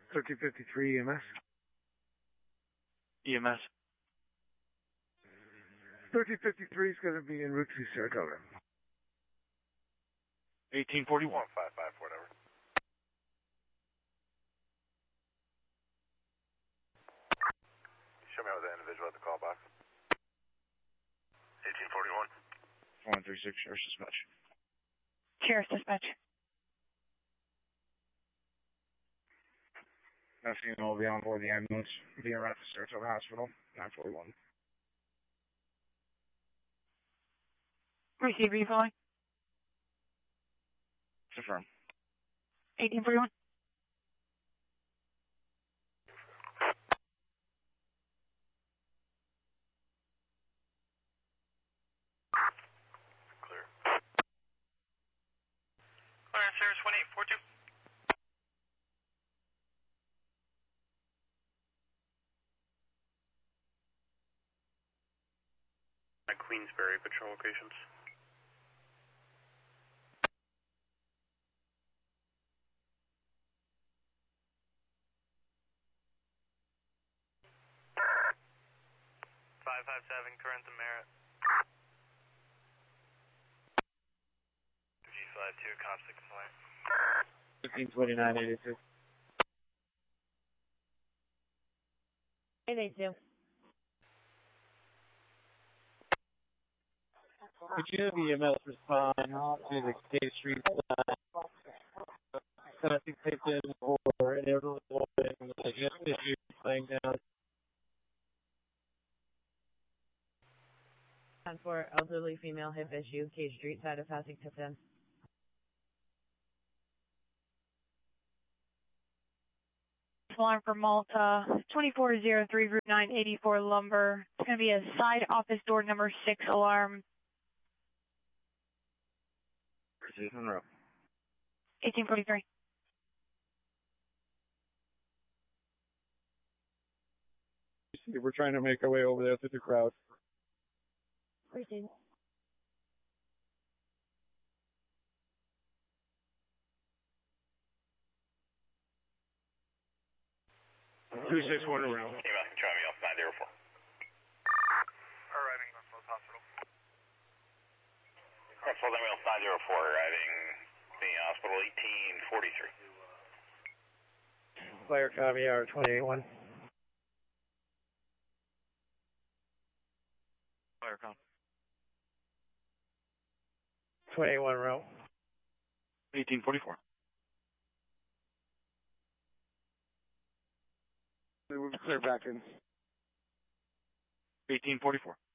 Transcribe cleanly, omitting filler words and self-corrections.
1353 EMS. EMS. 1353 is going to be en route to Saratoga. 1841. 155, whatever. Show me how the individual at the call box. 1841. 136, Sheriff's Dispatch. Sheriff's Dispatch. Asking will be on board the ambulance via route to Saratoga Hospital, 941. Receive, are you following? Confirm. 1841. Clear. Clear, Sirius 1842. At Queensbury patrol locations. Corinth and Merritt. G52, cops to complaint. 1529, 82. 882. Could you have EMS respond to the K Street traffic taken or an airborne warning issue playing down? For elderly female hip issue, K Street, side of passing to 10. Alarm for Malta, 2403 Route 984 Lumber. It's going to be a side office door number 6 alarm. Precision row. 1843. We're trying to make our way over there through the crowd. Proceed. Two six one around. Email control me off 904. Arriving on North Hospital. Control me off 904, arriving the hospital 1843. Player Caviar 281. Firecom. 281 row. 1844. We'll clear back in. 1844.